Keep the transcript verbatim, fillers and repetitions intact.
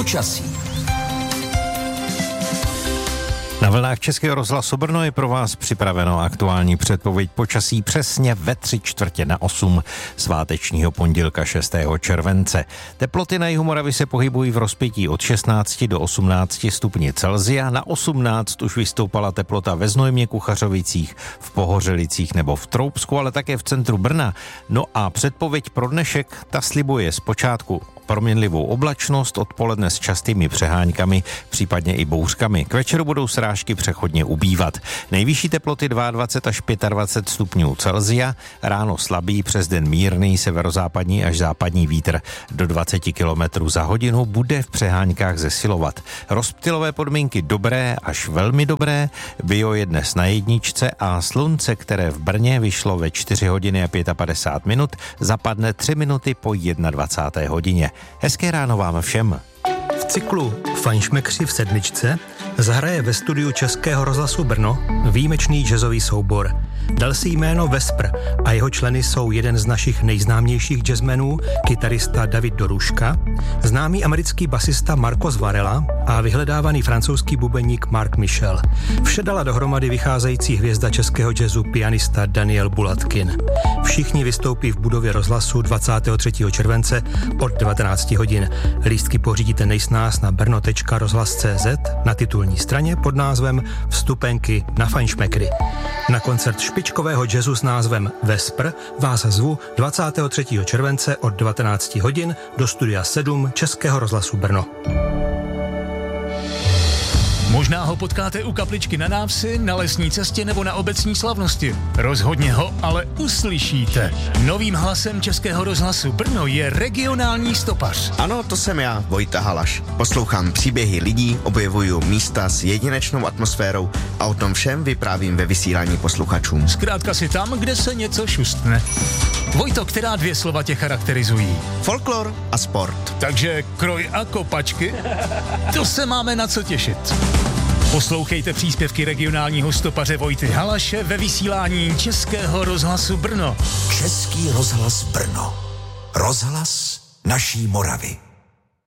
Počasí. Na vlnách Českého rozhlasu Brno je pro vás připraveno aktuální předpověď počasí přesně ve tři čtvrtě na osm svátečního pondělka šestého července. Teploty na jihu Moravy se pohybují v rozpětí od šestnáct do osmnáct stupňů Celsia. Na osmnáct už vystoupala teplota ve Znojmě, Kuchařovicích, v Pohořelicích nebo v Troubsku, ale také v centru Brna. No a předpověď pro dnešek, ta slibuje zpočátku proměnlivou oblačnost, odpoledne s častými přeháňkami, případně i bouřkami. K večeru budou srážky přechodně ubývat. Nejvyšší teploty dvacet dva až dvacet pět stupňů Celsia, ráno slabý, přes den mírný severozápadní až západní vítr do dvacet kilometrů za hodinu bude v přeháňkách zesilovat. Rozptylové podmínky dobré až velmi dobré, bio je dnes na jedničce a slunce, které v Brně vyšlo ve čtyři hodiny a padesát pět minut, zapadne tři minuty po dvacáté jedné hodině. Hezké ráno vám všem. V cyklu Fajnšmekři v sedmičce zahraje ve studiu Českého rozhlasu Brno výjimečný jazzový soubor. Dal si jméno Vespr a jeho členy jsou jeden z našich nejznámějších jazzmenů, kytarista David Doruška, známý americký basista Marcos Varela a vyhledávaný francouzský bubeník Mark Michel. Vše dala dohromady vycházející hvězda českého jazzu pianista Daniel Bulatkin. Všichni vystoupí v budově rozhlasu dvacátého třetího července od devatenáct hodin. Lístky pořídíte nejsnáz na brno tečka rozhlas tečka cé zet na titulní straně pod názvem Vstupenky na Fajnšmekry. Na koncert špičkového jazzu s názvem Vespr vás zvu dvacátého třetího července od devatenáct hodin do studia sedm Českého rozhlasu Brno. Možná ho potkáte u kapličky na návsi, na lesní cestě nebo na obecní slavnosti. Rozhodně ho ale uslyšíte. Novým hlasem Českého rozhlasu Brno je regionální stopař. Ano, to jsem já, Vojta Halaš. Poslouchám příběhy lidí, objevuju místa s jedinečnou atmosférou a o tom všem vyprávím ve vysílání posluchačům. Zkrátka si tam, kde se něco šustne. Vojto, která dvě slova tě charakterizují? Folklor a sport. Takže kroj a kopačky? To se máme na co těšit. Poslouchejte příspěvky regionálního stopaře Vojty Halaše ve vysílání Českého rozhlasu Brno. Český rozhlas Brno. Rozhlas naší Moravy.